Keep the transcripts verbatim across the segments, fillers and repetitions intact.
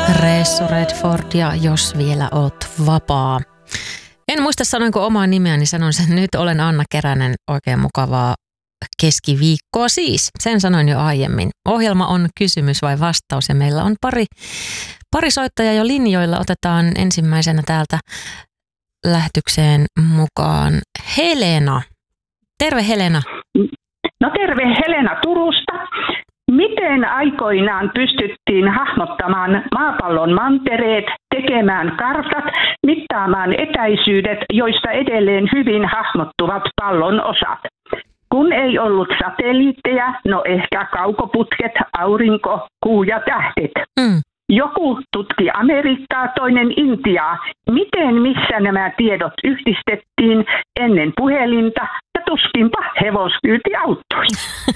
Ressu Redford ja Jos vielä oot vapaa. En muista sanoinko omaa nimeäni, sanon sen nyt. Olen Anna Keränen. Oikein mukavaa keskiviikkoa siis. Sen sanoin jo aiemmin. Ohjelma on kysymys vai vastaus ja meillä on pari, pari soittajaa jo linjoilla. Otetaan ensimmäisenä täältä lähetykseen mukaan Helena. Terve Helena. No terve Helena Turusta. Miten aikoinaan pystyttiin hahmottamaan maapallon mantereet, tekemään kartat, mittaamaan etäisyydet, joista edelleen hyvin hahmottuvat pallon osat? Kun ei ollut satelliitteja, no ehkä kaukoputket, aurinko, kuu ja tähdet. Mm. Joku tutki Amerikkaa, toinen Intiaa. Miten, missä nämä tiedot yhdistettiin ennen puhelinta ja tuskinpa hevoskyyti auttoi?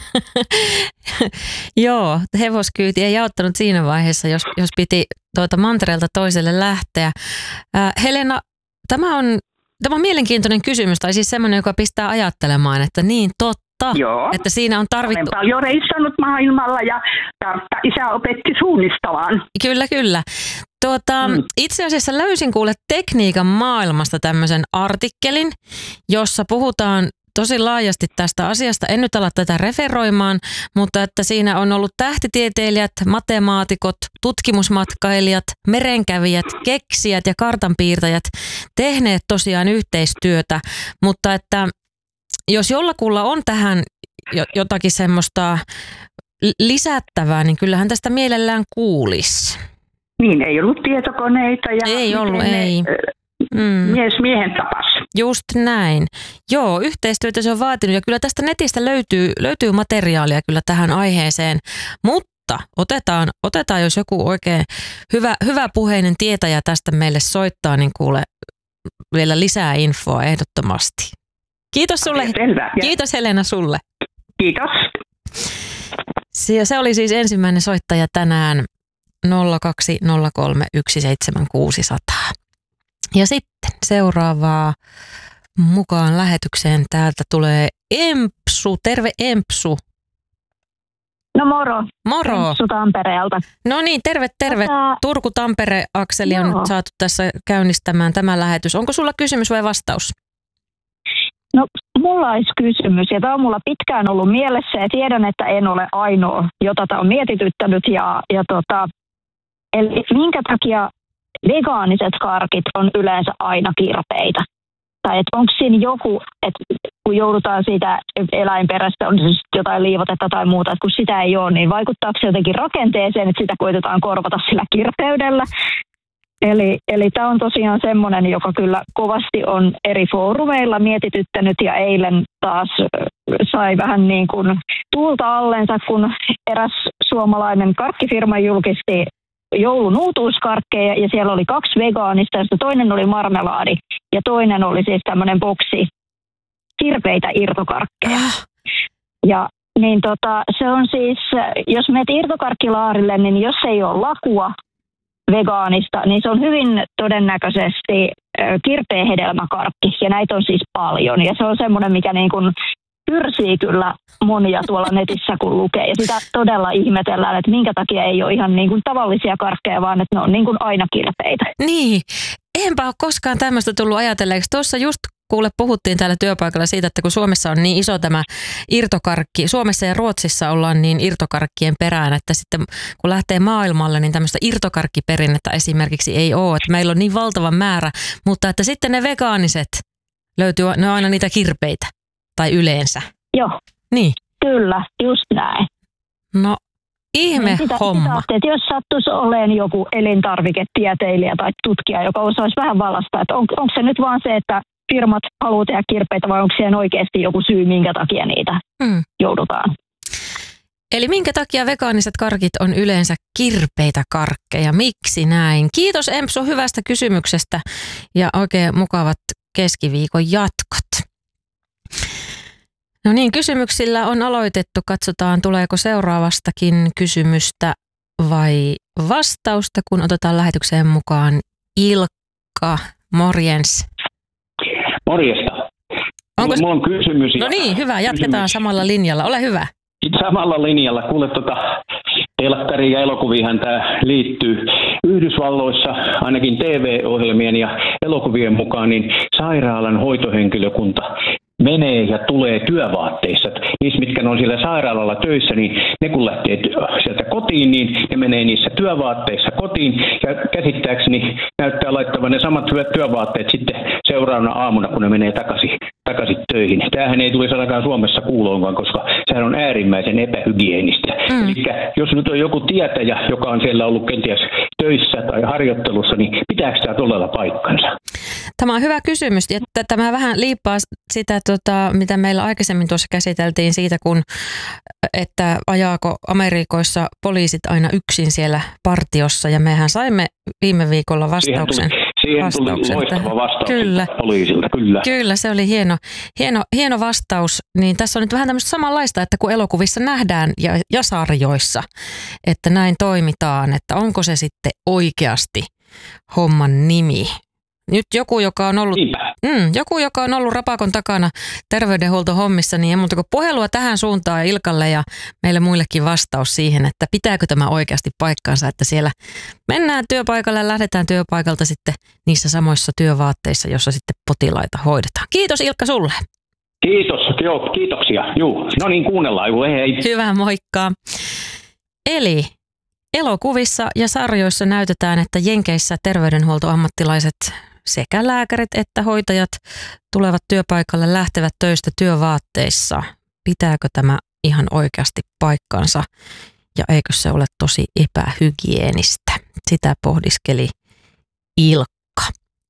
Joo, hevoskyyti ei auttanut siinä vaiheessa, jos, jos piti tuota mantereelta toiselle lähteä. Äh, Helena, tämä on, tämä on mielenkiintoinen kysymys, tai siis semmoinen, joka pistää ajattelemaan, että niin totta. Joo. Että siinä on tarvittu... Olen paljon reissannut maailmalla ja tartta isä opetti suunnistamaan. Kyllä, kyllä. Tuota, mm. Itse asiassa löysin kuule tekniikan maailmasta tämmöisen artikkelin, jossa puhutaan tosi laajasti tästä asiasta. En nyt ala tätä referoimaan, mutta että siinä on ollut tähtitieteilijät, matemaatikot, tutkimusmatkailijat, merenkävijät, keksijät ja kartanpiirtäjät tehneet tosiaan yhteistyötä, mutta että jos jollakulla on tähän jotakin semmoista lisättävää, niin kyllähän tästä mielellään kuulisi. Niin, ei ollut tietokoneita. Ja ei ollut, ei. Mm. Mies miehen tapas. Just näin. Joo, yhteistyötä se on vaatinut ja kyllä tästä netistä löytyy, löytyy materiaalia kyllä tähän aiheeseen, mutta otetaan, otetaan jos joku oikein hyvä, hyvä puheinen tietäjä tästä meille soittaa, niin kuule vielä lisää infoa ehdottomasti. Kiitos sulle. Selvä. Kiitos Helena sulle. Kiitos. Se, se oli siis ensimmäinen soittaja tänään nolla kaksi nolla kolme yksi seitsemän kuusi nolla nolla. Ja sitten seuraavaa mukaan lähetykseen täältä tulee Empsu. Terve Empsu. No moro. Moro. Empsu Tampereelta. No niin, terve, terve. Tätä... Turku-Tampere-akseli on nyt saatu tässä käynnistämään tämä lähetys. Onko sulla kysymys vai vastaus? No, mulla olisi kysymys, ja tämä on mulla pitkään ollut mielessä, ja tiedän, että en ole ainoa, jota tämä on mietityttänyt. Ja, ja tota, eli minkä takia vegaaniset karkit on yleensä aina kirpeitä? Tai että onko siinä joku, että kun joudutaan siitä eläinperäistä, on se jotain liivotetta tai muuta, että kun sitä ei ole, niin vaikuttaako se jotenkin rakenteeseen, että sitä koitetaan korvata sillä kirpeydellä? Eli, eli tämä on tosiaan semmoinen, joka kyllä kovasti on eri foorumeilla mietityttänyt ja eilen taas sai vähän niin kuin tuulta allensa, kun eräs suomalainen karkkifirma julkisti joulun uutuuskarkkeja ja siellä oli kaksi vegaanista, josta toinen oli marmelaadi ja toinen oli siis tämmöinen boksi kirpeitä irtokarkkeja. Ja niin tota, se on siis, jos menet irtokarkkilaarille, niin jos ei ole lakua vegaanista, niin se on hyvin todennäköisesti kirpeä hedelmäkarkki, ja näitä on siis paljon, ja se on semmoinen, mikä niin kuin pyrsii kyllä monia tuolla netissä, kun lukee, ja sitä todella ihmetellään, että minkä takia ei ole ihan niin kuin tavallisia karkkeja, vaan että ne on niin kuin aina kirpeitä. Niin, enpä ole koskaan tämmöistä tullut ajatelleeksi. Tuossa just kuule puhuttiin täällä työpaikalla siitä, että kun Suomessa on niin iso tämä irtokarkki, Suomessa ja Ruotsissa ollaan niin irtokarkkien perään, että sitten kun lähtee maailmalle, niin tämmöistä irtokarkkiperinnettä esimerkiksi ei ole, että meillä on niin valtava määrä, mutta että sitten ne vegaaniset löytyy, ne on aina niitä kirpeitä, tai yleensä. Joo, niin. Kyllä, just näin. No, ihme sitä, homma. Sitä, että jos sattuisi olemaan joku elintarviketieteilijä tai tutkija, joka osaisi vähän vallastaa, että on, onko se nyt vaan se, että firmat haluaa tehdä kirpeitä vai onko siellä oikeasti joku syy, minkä takia niitä mm. joudutaan? Eli minkä takia vegaaniset karkit on yleensä kirpeitä karkkeja? Miksi näin? Kiitos Empsu hyvästä kysymyksestä ja oikein mukavat keskiviikon jatkot. No niin, kysymyksillä on aloitettu. Katsotaan, tuleeko seuraavastakin kysymystä vai vastausta, kun otetaan lähetykseen mukaan Ilkka. Morjens. Morjesta. Onko... Mulla on kysymys. No niin, hyvä. Jatketaan kysymys. Samalla linjalla. Ole hyvä. Samalla linjalla. Kuule, tota, telkkariin ja elokuviinhan tämä liittyy. Yhdysvalloissa ainakin T V-ohjelmien ja elokuvien mukaan niin sairaalan hoitohenkilökunta menee ja tulee työvaatteissa. Niissä, mitkä on siellä sairaalalla töissä, niin ne kun lähtee sieltä kotiin, niin ne menee niissä työvaatteissa kotiin. Ja käsittääkseni näyttää laittavan ne samat työvaatteet sitten seuraavana aamuna, kun ne menee takaisin, takaisin töihin. Tämähän ei tulisi ainakaan Suomessa kuuloonkaan, koska sehän on äärimmäisen epähygienistä. Mm. Eli jos nyt on joku tietäjä, joka on siellä ollut kenties töissä tai harjoittelussa, niin pitääkö tämä todella paikkansa? Tämä on hyvä kysymys. Ja tämä vähän liippaa sitä, tota, mitä meillä aikaisemmin tuossa käsiteltiin siitä, kun, että ajaako Amerikoissa poliisit aina yksin siellä partiossa. Ja mehän saimme viime viikolla vastauksen. Siihen tuli, siihen tuli loistava vastaus kyllä, poliisilta, kyllä. Kyllä, se oli hieno, hieno, hieno vastaus. Niin tässä on nyt vähän tämmöistä samanlaista, että kun elokuvissa nähdään ja, ja sarjoissa, että näin toimitaan, että onko se sitten oikeasti homman nimi. Nyt joku, joka on ollut, mm, joku, joka on ollut rapakon takana terveydenhuoltohommissa, niin ei muuta kuin puhelua tähän suuntaan Ilkalle ja meille muillekin vastaus siihen, että pitääkö tämä oikeasti paikkansa, että siellä mennään työpaikalle ja lähdetään työpaikalta sitten niissä samoissa työvaatteissa, jossa sitten potilaita hoidetaan. Kiitos Ilkka sulle. Kiitos, joo, kiitoksia. Juu. No niin, kuunnellaan. Juu, hei. Hyvä, moikka. Eli elokuvissa ja sarjoissa näytetään, että Jenkeissä terveydenhuoltoammattilaiset sekä lääkärit että hoitajat tulevat työpaikalle, lähtevät töistä työvaatteissa. Pitääkö tämä ihan oikeasti paikkansa ja eikö se ole tosi epähygienistä? Sitä pohdiskeli Ilkka.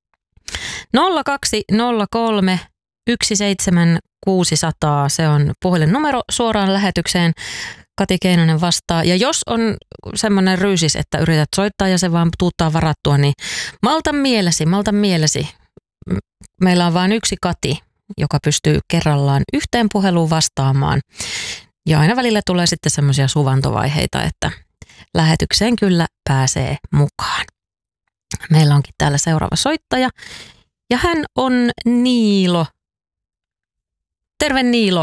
nolla kaksi nolla kolme yksi seitsemän kuusi nolla nolla, se on puhelinnumero suoraan lähetykseen. Kati Keinonen vastaa. Ja jos on semmoinen ryysis, että yrität soittaa ja se vaan tuuttaa varattua, niin malta mielesi, malta mielesi. Meillä on vain yksi Kati, joka pystyy kerrallaan yhteen puheluun vastaamaan. Ja aina välillä tulee sitten semmoisia suvantovaiheita, että lähetykseen kyllä pääsee mukaan. Meillä onkin täällä seuraava soittaja ja hän on Niilo. Terve Niilo.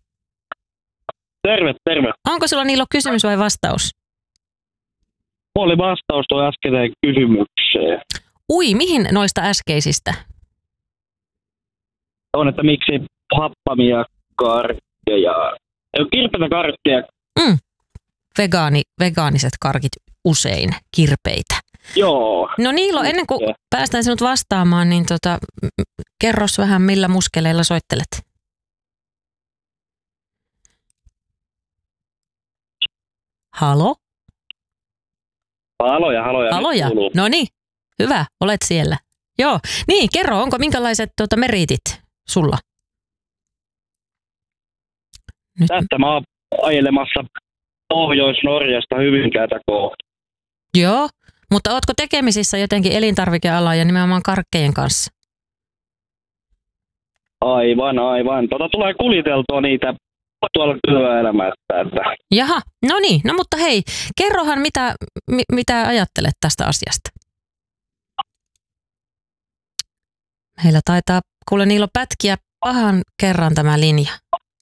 Terve, terve. Onko sulla Niilo kysymys vai vastaus? Oli vastaus tuo äskeiseen kysymykseen. Ui, mihin noista äskeisistä? On, että miksi happamia karkkeja, kirpeitä karkkeja. Mm. Vegaani, vegaaniset karkit usein kirpeitä. Joo. No Niilo, ennen kuin päästään sinut vastaamaan, niin tota, kerros vähän millä muskeleilla soittelet. Halo? Haloja, haloja. Haloja, no niin, hyvä, olet siellä. Joo, niin kerro, onko minkälaiset tuota, meriitit sulla? Nyt. Tästä mä oon ajelemassa Pohjois-Norjasta Hyvinkäätä kohti. Joo, mutta ootko tekemisissä jotenkin elintarvikealaa ja nimenomaan karkkejen kanssa? Aivan, aivan. Tota tulee kuliteltua niitä tuolla työelämässä. Että. Jaha, no niin, no mutta hei, kerrohan mitä, mi, mitä ajattelet tästä asiasta. Meillä taitaa, kuule Niilo, pätkiä pahan kerran tämä linja.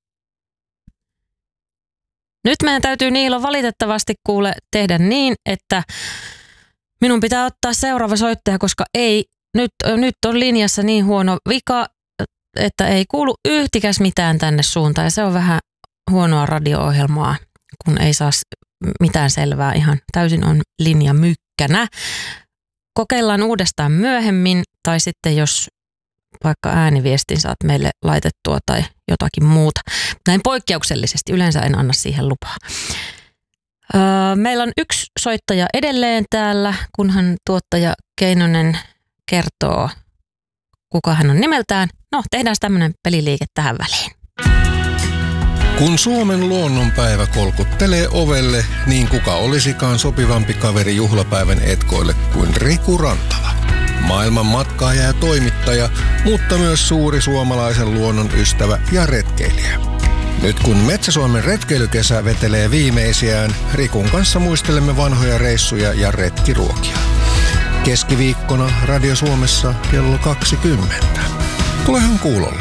Nyt meidän täytyy Niilo valitettavasti kuule tehdä niin, että minun pitää ottaa seuraava soittaja, koska ei, nyt, nyt on linjassa niin huono vika, että ei kuulu yhtikäs mitään tänne suuntaan ja se on vähän huonoa radio-ohjelmaa, kun ei saa mitään selvää, ihan täysin on linja mykkänä. Kokeillaan uudestaan myöhemmin tai sitten jos vaikka ääniviestin saat meille laitettua tai jotakin muuta. Näin poikkeuksellisesti, yleensä en anna siihen lupaa. Öö, meillä on yksi soittaja edelleen täällä, kunhan tuottaja Keinonen kertoo, kuka hän on nimeltään. No, tehdään tämmöinen peliliike tähän väliin. Kun Suomen luonnonpäivä kolkuttelee ovelle, niin kuka olisikaan sopivampi kaveri juhlapäivän etkoille kuin Riku Rantala. Maailman matkaaja ja toimittaja, mutta myös suuri suomalaisen luonnon ystävä ja retkeilijä. Nyt kun Metsä-Suomen retkeilykesä vetelee viimeisiään, Rikun kanssa muistelemme vanhoja reissuja ja retkiruokia. Keskiviikkona Radio Suomessa kello kaksikymmentä. Tulehan kuulolle.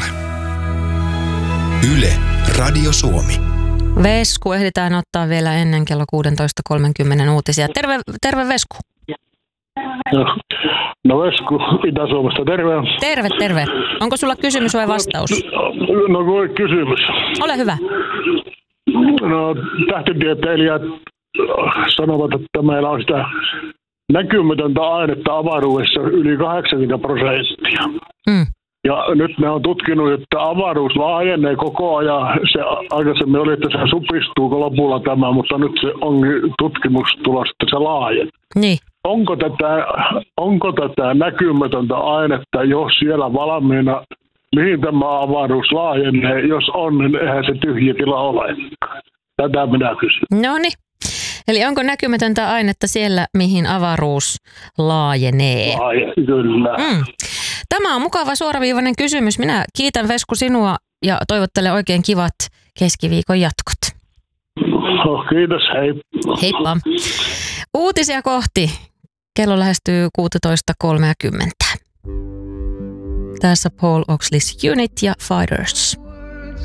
Yle, Radio Suomi. Vesku ehditään ottaa vielä ennen kello kuusitoista kolmekymmentä uutisia. Terve, terve Vesku. No Vesku Itä-Suomesta, terve. Terve, terve. Onko sulla kysymys vai vastaus? No kysymys. Ole hyvä. No tähtitieteilijät sanovat, että meillä on sitä näkymätöntä ainetta avaruudessa yli kahdeksankymmentä prosenttia. Mm. Ja nyt ne on tutkinut, että avaruus laajenee koko ajan. Se aikaisemmin oli, että se supistuu lopulla tämä, mutta nyt se onkin tutkimustulos, että se laajenee. Niin. Onko tätä, onko tätä näkymätöntä ainetta jo siellä valmiina, mihin tämä avaruus laajenee? Jos on, niin eihän se tyhjä tila ole. Tätä minä kysyn. No niin. Eli onko näkymätöntä ainetta siellä, mihin avaruus laajenee? Laajenee, kyllä. Mm. Tämä on mukava suoraviivainen kysymys. Minä kiitän Vesku sinua ja toivottelen oikein kivat keskiviikon jatkot. Oh, kiitos, hei. Heippa. Uutisia kohti. Kello lähestyy kuusitoista kolmekymmentä. Tässä Paul Oxley's Unit ja Fighters.